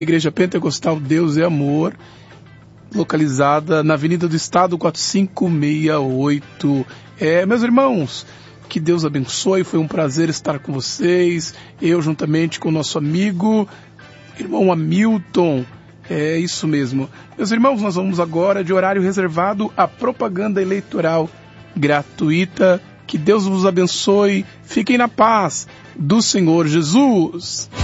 Igreja Pentecostal Deus é Amor, localizada na Avenida do Estado 4568. Meus irmãos, que Deus abençoe, foi um prazer estar com vocês, eu juntamente com o nosso amigo, irmão Hamilton, é isso mesmo. Meus irmãos, nós vamos agora de horário reservado à propaganda eleitoral gratuita. Que Deus vos abençoe, fiquem na paz do Senhor Jesus.